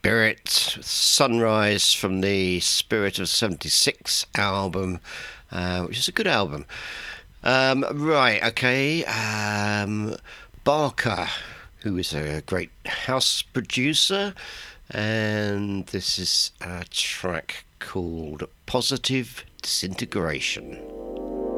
Spirit, Sunrise from the Spirit of 76 album, which is a good album. Right, okay. Barker, who is a great house producer, and this is a track called Positive Disintegration.